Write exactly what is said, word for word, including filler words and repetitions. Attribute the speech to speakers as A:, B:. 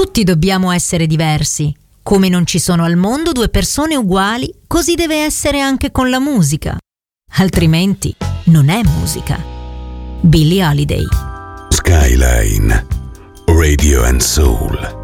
A: Tutti dobbiamo essere diversi. Come non ci sono al mondo due persone uguali, così deve essere anche con la musica. Altrimenti non è musica. Billie Holiday.
B: Skyline Radio and Soul.